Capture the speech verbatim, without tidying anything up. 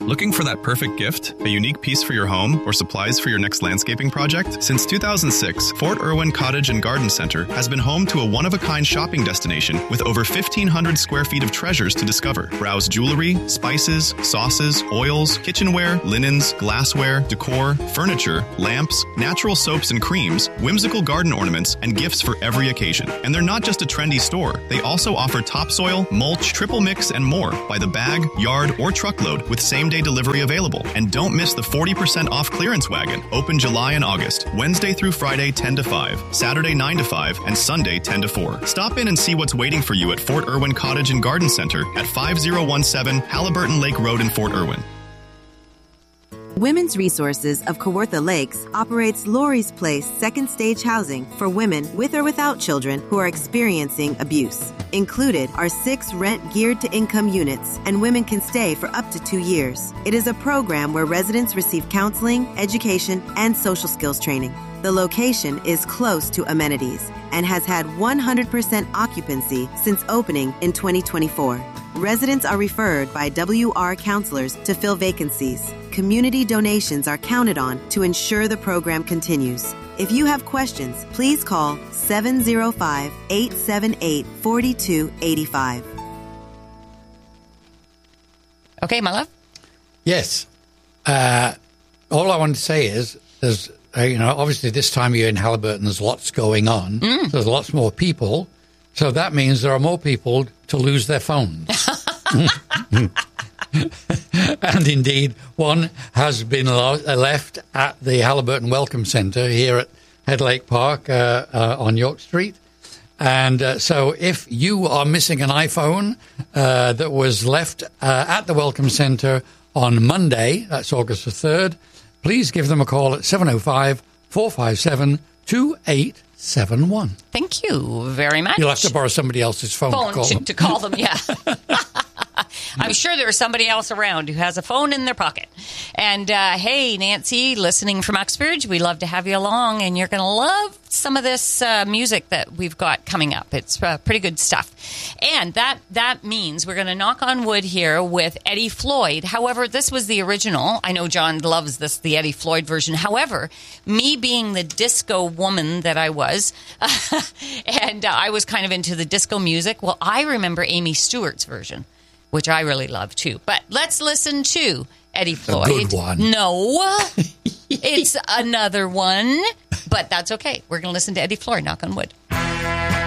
Looking for that perfect gift, a unique piece for your home, or supplies for your next landscaping project? Since two thousand six, Fort Irwin Cottage and Garden Center has been home to a one-of-a-kind shopping destination with over fifteen hundred square feet of treasures to discover. Browse jewelry, spices, sauces, oils, kitchenware, linens, glassware, decor, furniture, lamps, natural soaps and creams, whimsical garden ornaments, and gifts for every occasion. And they're not just a trendy store. They also offer topsoil, mulch, triple mix, and more by the bag, yard, or truckload with same-day delivery available. And don't miss the forty percent off clearance wagon, open July and August, Wednesday through Friday ten to five, Saturday nine to five, and Sunday ten to four. Stop in and see what's waiting for you at Fort Irwin Cottage and Garden Center at five oh one seven Halliburton Lake Road in Fort Irwin. Women's Resources of Kawartha Lakes operates Lori's Place second stage housing for women with or without children who are experiencing abuse. Included are six rent-geared-to-income units, and women can stay for up to two years. It is a program where residents receive counseling, education, and social skills training. The location is close to amenities and has had one hundred percent occupancy since opening in twenty twenty-four. Residents are referred by W R counselors to fill vacancies. Community donations are counted on to ensure the program continues. If you have questions, please call seven oh five, eight seven eight, four two eight five. Okay, my love? Yes. Uh, all I want to say is, there's, uh, you know, obviously this time of year in Halliburton, there's lots going on. Mm. There's lots more people. So that means there are more people to lose their phones. And indeed, one has been lo- left at the Halliburton Welcome Centre here at Head Lake Park uh, uh, on York Street. And uh, so if you are missing an iPhone uh, that was left uh, at the Welcome Centre on Monday, that's August the third, please give them a call at seven oh five, four five seven, two eight seven one. Thank you very much. You'll have to borrow somebody else's phone, phone to call to, them. to call them, yeah. I'm sure there's somebody else around who has a phone in their pocket. And, uh, hey, Nancy, listening from Uxbridge, we love to have you along, and you're going to love some of this uh, music that we've got coming up. It's uh, pretty good stuff. And that that means we're going to knock on wood here with Eddie Floyd. However, this was the original. I know John loves this, the Eddie Floyd version. However, me being the disco woman that I was, and uh, I was kind of into the disco music, well, I remember Amy Stewart's version, which I really love, too. But let's listen to Eddie Floyd. A good one. No, it's another one, but that's okay. We're going to listen to Eddie Floyd, knock on wood.